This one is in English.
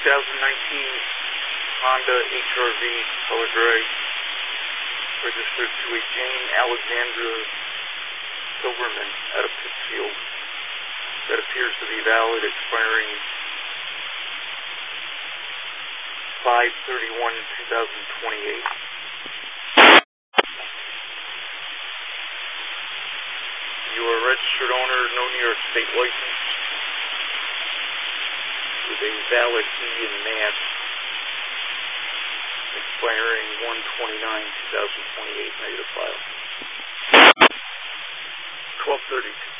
Honda HR-V color gray, registered to a Jane Alexandra Silverman out of Pittsfield. That appears to be valid, expiring 5/31/2028. You are a registered owner, no New York State license, with a valid E in Mass, expiring 1/29/2028. Negative file. 12/30.